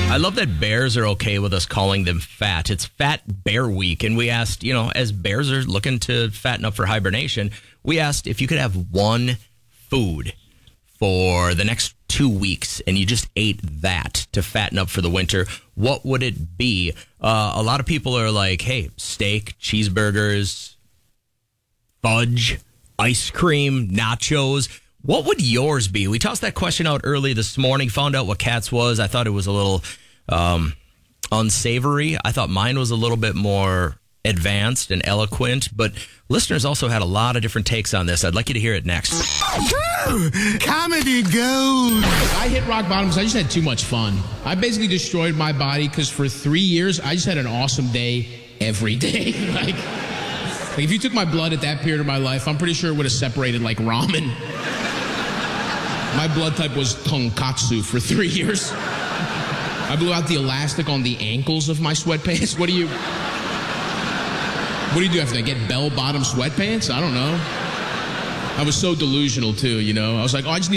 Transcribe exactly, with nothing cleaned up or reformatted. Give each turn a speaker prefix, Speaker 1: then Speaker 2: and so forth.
Speaker 1: I love that bears are okay with us calling them fat. It's Fat Bear Week, and we asked, you know, as bears are looking to fatten up for hibernation, we asked if you could have one food for the next two weeks and you just ate that to fatten up for the winter, what would it be? Uh, a lot of people are like, hey, steak, cheeseburgers, fudge, ice cream, nachos. What would yours be? We tossed that question out early this morning, found out what Kat's was. I thought it was a little um, unsavory. I thought mine was a little bit more advanced and eloquent, but listeners also had a lot of different takes on this. I'd like you to hear it next.
Speaker 2: Comedy gold.
Speaker 3: I hit rock bottom because I just had too much fun. I basically destroyed my body because for three years, I just had an awesome day every day. like, like, if you took my blood at that period of my life, I'm pretty sure it would have separated like ramen. My blood type was tonkatsu for three years. I blew out the elastic on the ankles of my sweatpants. What do you... What do you do after that? Get bell-bottom sweatpants? I don't know. I was so delusional, too, you know? I was like, oh, I just need